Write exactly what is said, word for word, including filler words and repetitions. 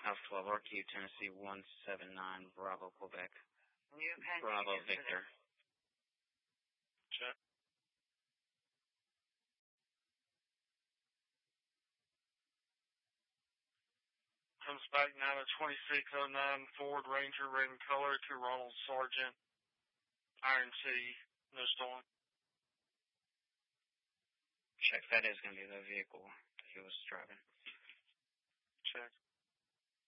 House twelve, R Q, Tennessee, one seven nine, Bravo, Quebec. You have Bravo, Victor. Check. Comes back now to twenty-six oh nine Ford Ranger, red in color, to Ronald Sargent, Iron City, no storm. Check, that is going to be the vehicle he was driving. Check.